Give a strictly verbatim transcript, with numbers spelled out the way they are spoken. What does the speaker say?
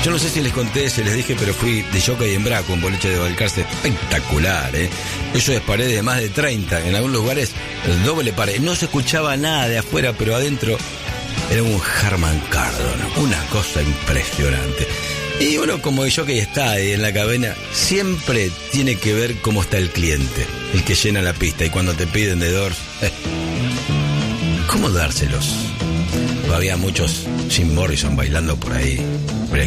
Yo no sé si les conté, si les dije, pero fui de jockey en Braco, un boliche de Balcarce espectacular, ¿eh? Eso es pared de más de treinta, en algunos lugares doble pared. No se escuchaba nada de afuera, pero adentro era un Harman Kardon, una cosa impresionante. Y uno como el jockey está ahí en la cabina, siempre tiene que ver cómo está el cliente, el que llena la pista. Y cuando te piden de Doors, eh, ¿cómo dárselos? Había muchos Jim Morrison bailando por ahí.